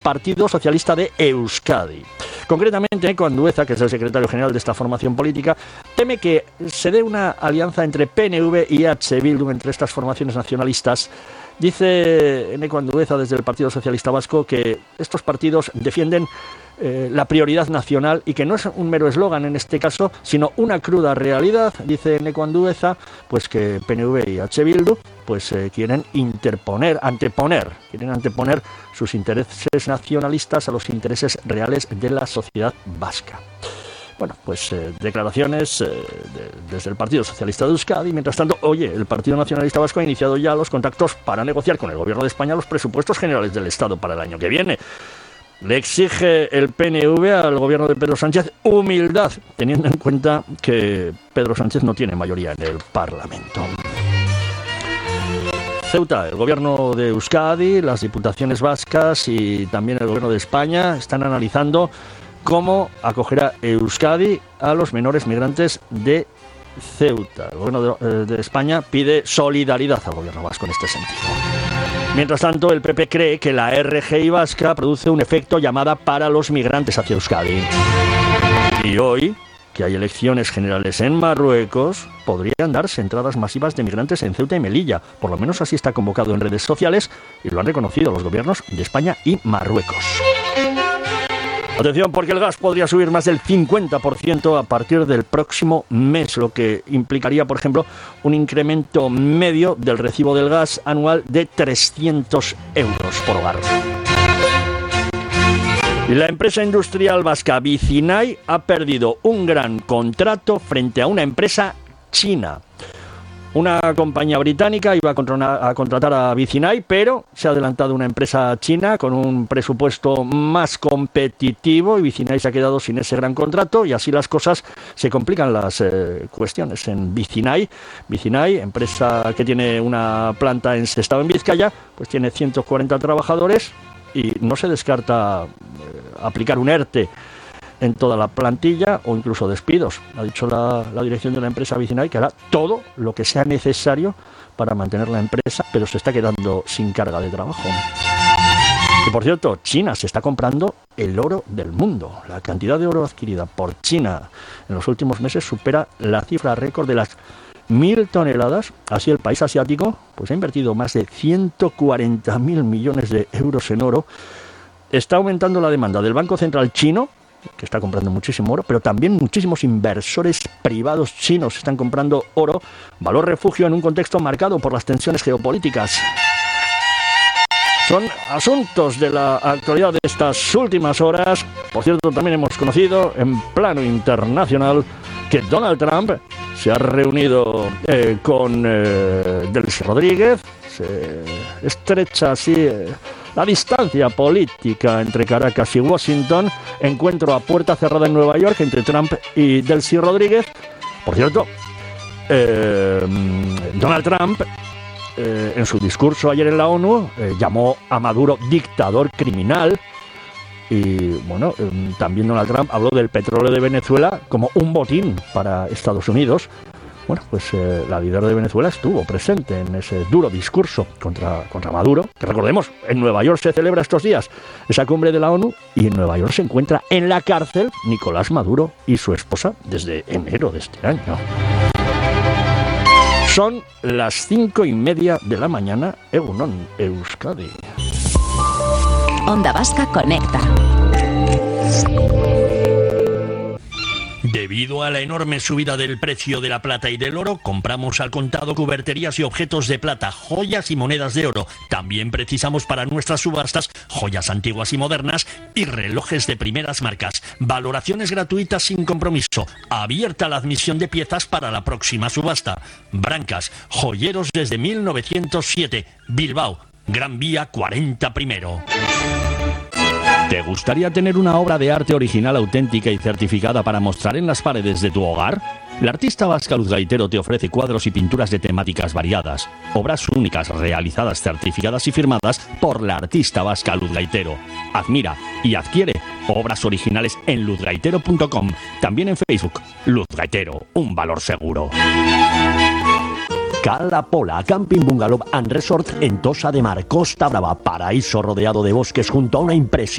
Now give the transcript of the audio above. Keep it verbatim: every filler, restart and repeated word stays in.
Partido Socialista de Euskadi. Concretamente, Eneko Andueza, que es el secretario general de esta formación política, teme que se dé una alianza entre P N V y H. Bildu, entre estas formaciones nacionalistas. Dice Eneko Andueza desde el Partido Socialista Vasco que estos partidos defienden eh, la prioridad nacional y que no es un mero eslogan en este caso, sino una cruda realidad. Dice Eneko Andueza pues que P N V y H. Bildu pues eh, quieren interponer, anteponer, quieren anteponer sus intereses nacionalistas a los intereses reales de la sociedad vasca. Bueno, pues eh, declaraciones eh, de, desde el Partido Socialista de Euskadi. Mientras tanto, oye, el Partido Nacionalista Vasco ha iniciado ya los contactos para negociar con el Gobierno de España los presupuestos generales del Estado para el año que viene. Le exige el P N V al Gobierno de Pedro Sánchez humildad, teniendo en cuenta que Pedro Sánchez no tiene mayoría en el Parlamento. Ceuta, el Gobierno de Euskadi, las diputaciones vascas y también el Gobierno de España están analizando cómo acogerá Euskadi a los menores migrantes de Ceuta. El Gobierno de, de España pide solidaridad al Gobierno vasco en este sentido. Mientras tanto, el P P cree que la R G I vasca produce un efecto llamada para los migrantes hacia Euskadi. Y hoy, que hay elecciones generales en Marruecos, podrían darse entradas masivas de migrantes en Ceuta y Melilla. Por lo menos así está convocado en redes sociales y lo han reconocido los gobiernos de España y Marruecos. Atención, porque el gas podría subir más del cincuenta por ciento a partir del próximo mes, lo que implicaría, por ejemplo, un incremento medio del recibo del gas anual de trescientos euros por hogar. Y la empresa industrial vasca Vicinay ha perdido un gran contrato frente a una empresa china. Una compañía británica iba a contratar a Vicinay, pero se ha adelantado una empresa china con un presupuesto más competitivo y Vicinay se ha quedado sin ese gran contrato y así las cosas se complican las eh, cuestiones en Vicinay. Vicinay, empresa que tiene una planta en Sestao en Vizcaya, pues tiene ciento cuarenta trabajadores y no se descarta eh, aplicar un ERTE en toda la plantilla o incluso despidos. Ha dicho la, la dirección de la empresa Vicinay que hará todo lo que sea necesario para mantener la empresa, pero se está quedando sin carga de trabajo. Y por cierto, China se está comprando el oro del mundo. La cantidad de oro adquirida por China en los últimos meses supera la cifra récord de las mil toneladas. Así el país asiático pues ha invertido más de ciento cuarenta mil millones de euros en oro. Está aumentando la demanda del Banco Central chino, que está comprando muchísimo oro, pero también muchísimos inversores privados chinos están comprando oro, valor refugio en un contexto marcado por las tensiones geopolíticas. Son asuntos de la actualidad de estas últimas horas. Por cierto, también hemos conocido en plano internacional que Donald Trump se ha reunido eh, con eh, Delcy Rodríguez. Se estrecha así eh, la distancia política entre Caracas y Washington. Encuentro a puerta cerrada en Nueva York entre Trump y Delcy Rodríguez. Por cierto, eh, Donald Trump eh, en su discurso ayer en la ONU eh, llamó a Maduro dictador criminal. Y bueno, eh, también Donald Trump habló del petróleo de Venezuela como un botín para Estados Unidos. Bueno, pues eh, la líder de Venezuela estuvo presente en ese duro discurso contra, contra Maduro, que recordemos, en Nueva York se celebra estos días esa cumbre de la ONU y en Nueva York se encuentra en la cárcel Nicolás Maduro y su esposa desde enero de este año. Son las cinco y media de la mañana, Egunon, Euskadi. Onda Vasca Conecta. Debido a la enorme subida del precio de la plata y del oro, compramos al contado cuberterías y objetos de plata, joyas y monedas de oro. También precisamos para nuestras subastas joyas antiguas y modernas y relojes de primeras marcas. Valoraciones gratuitas sin compromiso. Abierta la admisión de piezas para la próxima subasta. Brancas, joyeros desde mil novecientos siete. Bilbao, Gran Vía cuarenta primero. ¿Te gustaría tener una obra de arte original, auténtica y certificada para mostrar en las paredes de tu hogar? La artista vasca Luz Gaitero te ofrece cuadros y pinturas de temáticas variadas. Obras únicas, realizadas, certificadas y firmadas por la artista vasca Luz Gaitero. Admira y adquiere obras originales en luz gaitero punto com. También en Facebook. Luz Gaitero, un valor seguro. Cala Pola, Camping Bungalow and Resort en Tossa de Mar, Costa Brava, paraíso rodeado de bosques junto a una impresión